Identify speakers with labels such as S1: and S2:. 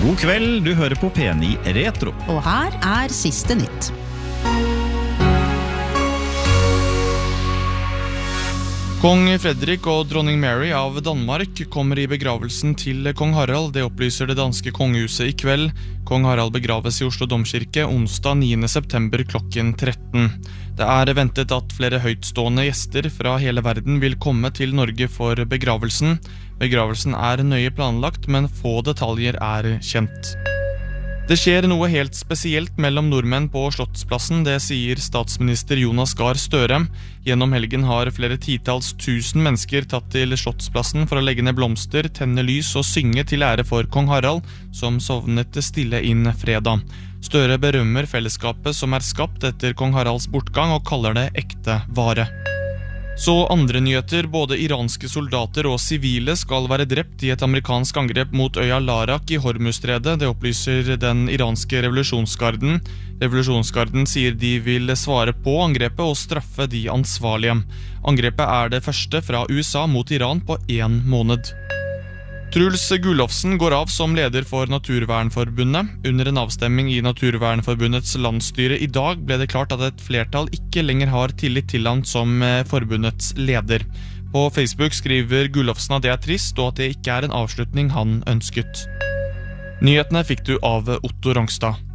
S1: God kveld, du hører på P9 Retro.
S2: Og her siste nytt.
S3: Kong Frederik og dronning Mary av Danmark kommer i begravelsen til kong Harald. Det opplyser det danske kongehuset i kveld. Kong Harald begraves i Oslo Domkirke onsdag 9. september klokken 13. Det ventet at flere høytstående gjester fra hele verden vil komme til Norge for begravelsen. Begravelsen nøye planlagt, men få detaljer kjent. Det skjer noe helt spesielt mellom nordmenn på Slottsplassen, det sier statsminister Jonas Gahr Støre. Gjennom helgen har flere titalls tusen mennesker tatt til Slottsplassen for å legge ned blomster, tenne lys og synge til ære for kong Harald, som sovnet stille inn fredag. Støre berømmer fellesskapet som skapt etter kong Haralds bortgang og kaller det ekte vare. Så andre nyheter, både iranske soldater og sivile skal være drept i et amerikansk angrep mot øya Larak i Hormuzstredet. Det opplyser den iranske revolusjonsgarden. Revolusjonsgarden sier de vil svare på angrepet og straffe de ansvarlige. Angrepet det første fra USA mot Iran på 1 måned. Truls Gulofsen går av som leder for Naturvernforbundet. Under en avstemming i Naturvernforbundets landsstyre i dag ble det klart at et flertall ikke lenger har tillit til han som forbundets leder. På Facebook skriver Gulofsen at det trist, og at det ikke en avslutning han ønsket. Nyhetene fikk du av Otto Rongstad.